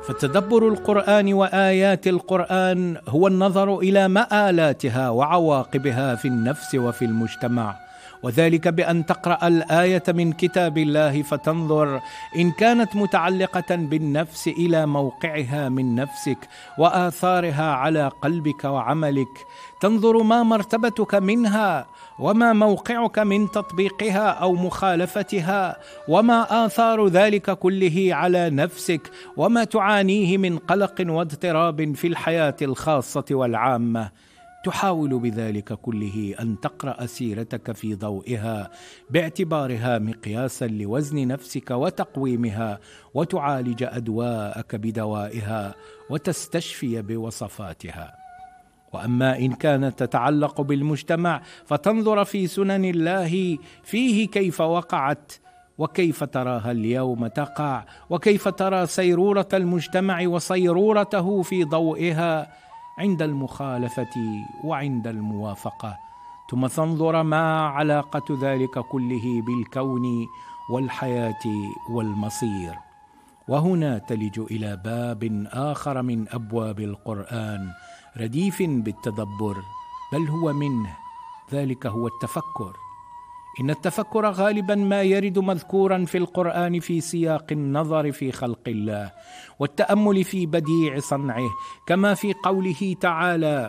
فتدبر القرآن وآيات القرآن هو النظر إلى مآلاتها وعواقبها في النفس وفي المجتمع، وذلك بأن تقرأ الآية من كتاب الله فتنظر إن كانت متعلقة بالنفس إلى موقعها من نفسك وآثارها على قلبك وعملك، تنظر ما مرتبتك منها وما موقعك من تطبيقها أو مخالفتها، وما آثار ذلك كله على نفسك، وما تعانيه من قلق واضطراب في الحياة الخاصة والعامة. تحاول بذلك كله أن تقرأ سيرتك في ضوئها باعتبارها مقياسا لوزن نفسك وتقويمها، وتعالج أدواءك بدوائها وتستشفي بوصفاتها. وأما إن كانت تتعلق بالمجتمع فتنظر في سنن الله فيه كيف وقعت وكيف تراها اليوم تقع، وكيف ترى سيرورة المجتمع وصيرورته في ضوئها عند المخالفة وعند الموافقة، ثم تنظر ما علاقة ذلك كله بالكون والحياة والمصير. وهنا تلج إلى باب آخر من أبواب القرآن رديف بالتدبر، بل هو منه، ذلك هو التفكر. إن التفكر غالبا ما يرد مذكورا في القرآن في سياق النظر في خلق الله والتأمل في بديع صنعه، كما في قوله تعالى: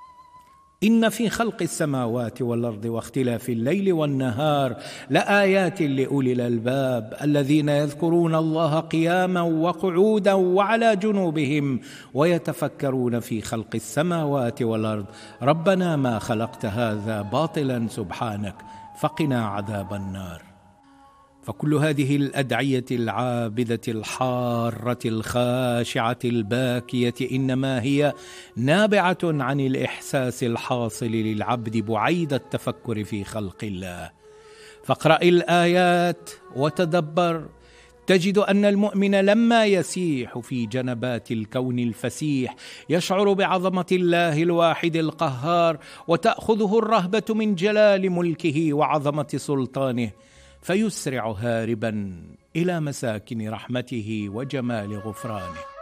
إن في خلق السماوات والأرض واختلاف الليل والنهار لآيات لأولي الألباب الذين يذكرون الله قياما وقعودا وعلى جنوبهم ويتفكرون في خلق السماوات والأرض ربنا ما خلقت هذا باطلا سبحانك فقنا عذاب النار. فكل هذه الأدعية العابدة الحارة الخاشعة الباكية إنما هي نابعة عن الإحساس الحاصل للعبد بعيد التفكر في خلق الله. فاقرأ الآيات وتدبر، تجد أن المؤمن لما يسيح في جنبات الكون الفسيح يشعر بعظمة الله الواحد القهار، وتأخذه الرهبة من جلال ملكه وعظمة سلطانه، فيسرع هاربا إلى مساكن رحمته وجمال غفرانه.